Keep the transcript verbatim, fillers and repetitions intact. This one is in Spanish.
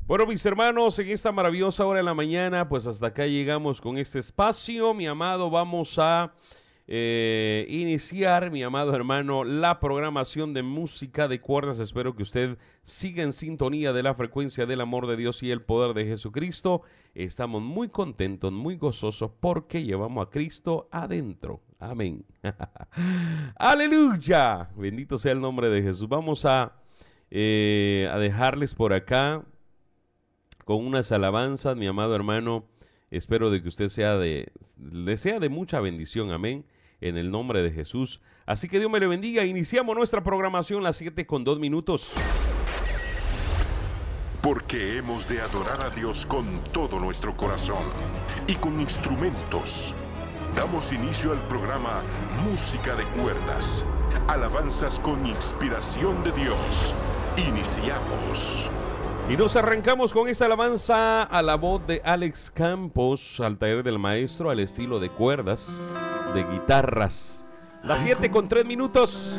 Bueno, mis hermanos, en esta maravillosa hora de la mañana, pues hasta acá llegamos con este espacio. Mi amado, vamos a eh, iniciar, mi amado hermano, la programación de música de cuerdas. Espero que usted siga en sintonía de la frecuencia del amor de Dios y el poder de Jesucristo. Estamos muy contentos, muy gozosos porque llevamos a Cristo adentro. Amén. Aleluya. Bendito sea el nombre de Jesús. Vamos a, eh, a dejarles por acá con unas alabanzas, mi amado hermano. Espero de que usted sea de, le sea de mucha bendición, amén, en el nombre de Jesús. Así que Dios me le bendiga. Iniciamos nuestra programación las siete con dos minutos. Porque hemos de adorar a Dios con todo nuestro corazón y con instrumentos. Damos inicio al programa Música de Cuerdas. Alabanzas con inspiración de Dios. Iniciamos. Y nos arrancamos con esa alabanza a la voz de Alex Campos, al taller del maestro, al estilo de cuerdas, de guitarras. Las siete con tres minutos.